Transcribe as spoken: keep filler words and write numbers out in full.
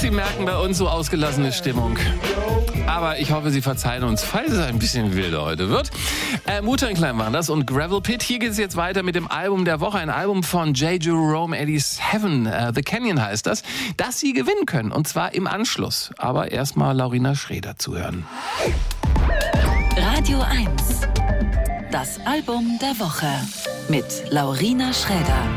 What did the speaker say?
Sie merken, bei uns so ausgelassene Stimmung. Aber ich hoffe, Sie verzeihen uns, falls es ein bisschen wilder heute wird. Äh, Wu-Tang Clan waren das und Gravel Pit. Hier geht es jetzt weiter mit dem Album der Woche. Ein Album von J. Jerome eighty-seven. Äh, The Canyon heißt das. Das Sie gewinnen können. Und zwar im Anschluss. Aber erstmal Laurina Schreder zuhören. Radio eins. Das Album der Woche. Mit Laurina Schreder.